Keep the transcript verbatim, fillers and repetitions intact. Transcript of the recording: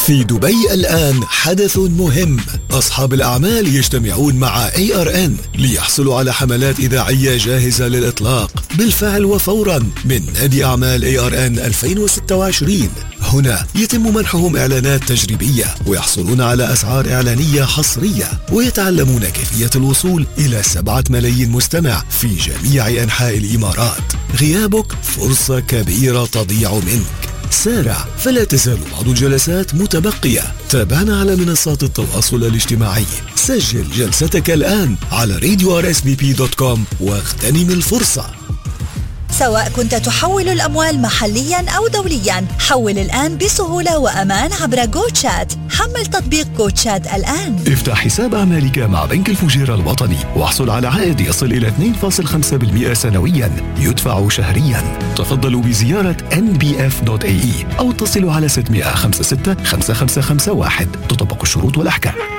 في دبي الآن حدث مهم. أصحاب الأعمال يجتمعون مع إيه آر إن ليحصلوا على حملات إذاعية جاهزة للإطلاق بالفعل وفورا من نادي أعمال إيه آر إن ألفين وستة وعشرين. هنا يتم منحهم إعلانات تجريبية ويحصلون على أسعار إعلانية حصرية، ويتعلمون كيفية الوصول إلى سبعة ملايين مستمع في جميع أنحاء الإمارات. غيابك فرصة كبيرة تضيع منك. سارع، فلا تزال بعض الجلسات متبقية. تابعنا على منصات التواصل الاجتماعي. سجل جلستك الآن على راديو آر إس بي بي دوت كوم واغتنم الفرصة. سواء كنت تحول الأموال محليا أو دوليا، حول الآن بسهولة وأمان عبر جوتشات. حمل تطبيق جوتشات الآن. افتح حساب أعمالك مع بنك الفجيرة الوطني واحصل على عائد يصل إلى اثنين فاصلة خمسة بالمئة سنويا يدفع شهريا. تفضلوا بزيارة إن بي إف دوت إيه إي أو اتصلوا على ستة خمسة ستة خمسة خمسة خمسة واحد. تطبق الشروط والأحكام.